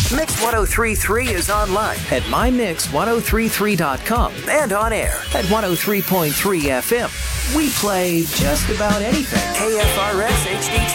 Mix 1033 is online at mymix1033.com and on air at 103.3 FM. We play just about anything. KFRS HD2.